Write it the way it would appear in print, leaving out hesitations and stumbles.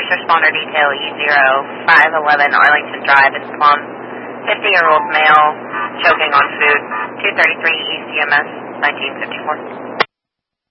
First Responder Detail E0511 Arlington Drive in Plum. 50-year-old male choking on food. 233 ECMS 1954.